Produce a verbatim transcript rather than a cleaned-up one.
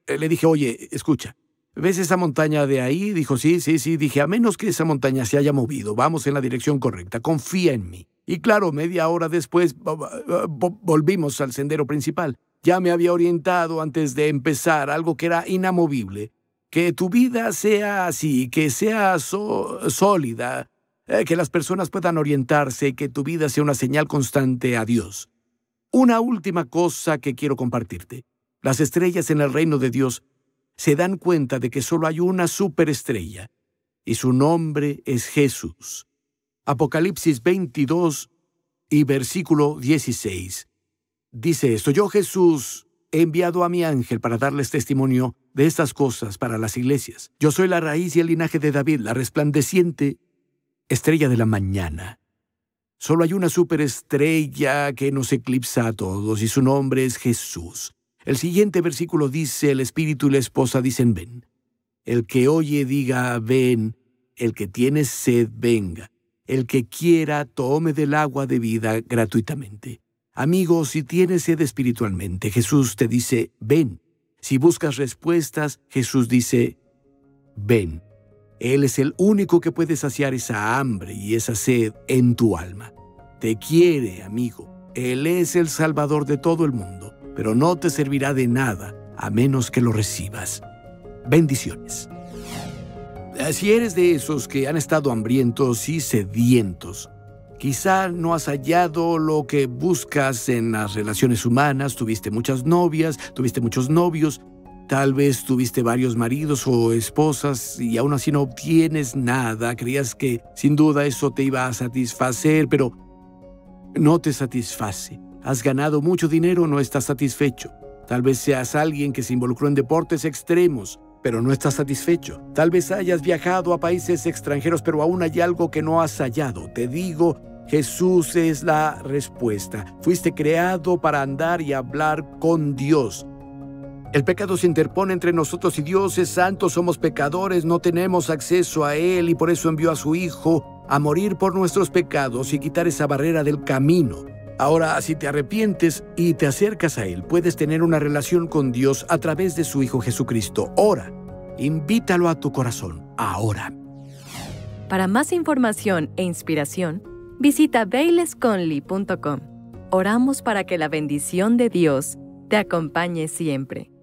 Eh, Le dije, oye, escucha, ¿ves esa montaña de ahí? Dijo, sí, sí, sí. Dije, a menos que esa montaña se haya movido, vamos en la dirección correcta, confía en mí. Y claro, media hora después volvimos al sendero principal. Ya me había orientado antes de empezar algo que era inamovible. Que tu vida sea así, que sea so- sólida, eh, que las personas puedan orientarse, que tu vida sea una señal constante a Dios. Una última cosa que quiero compartirte. Las estrellas en el reino de Dios se dan cuenta de que solo hay una superestrella, y su nombre es Jesús. Apocalipsis veintidós y versículo dieciséis. Dice esto: yo, Jesús, he enviado a mi ángel para darles testimonio de estas cosas para las iglesias. Yo soy la raíz y el linaje de David, la resplandeciente estrella de la mañana. Solo hay una superestrella que nos eclipsa a todos, y su nombre es Jesús. El siguiente versículo dice: el espíritu y la esposa dicen, ven. El que oye diga, ven. El que tiene sed, venga. El que quiera, tome del agua de vida gratuitamente. Amigo, si tienes sed espiritualmente, Jesús te dice, ven. Si buscas respuestas, Jesús dice, ven. Él es el único que puede saciar esa hambre y esa sed en tu alma. Te quiere, amigo. Él es el Salvador de todo el mundo, pero no te servirá de nada a menos que lo recibas. Bendiciones. Si eres de esos que han estado hambrientos y sedientos, quizá no has hallado lo que buscas en las relaciones humanas, tuviste muchas novias, tuviste muchos novios, tal vez tuviste varios maridos o esposas y aún así no obtienes nada. Creías que sin duda eso te iba a satisfacer, pero no te satisface. Has ganado mucho dinero, no estás satisfecho. Tal vez seas alguien que se involucró en deportes extremos, pero no estás satisfecho. Tal vez hayas viajado a países extranjeros, pero aún hay algo que no has hallado. Te digo, Jesús es la respuesta. Fuiste creado para andar y hablar con Dios. El pecado se interpone entre nosotros y Dios es santo, somos pecadores, no tenemos acceso a Él y por eso envió a su Hijo a morir por nuestros pecados y quitar esa barrera del camino. Ahora, si te arrepientes y te acercas a Él, puedes tener una relación con Dios a través de su Hijo Jesucristo. Ora, invítalo a tu corazón, ahora. Para más información e inspiración, visita bailey conley punto com. Oramos para que la bendición de Dios te acompañe siempre.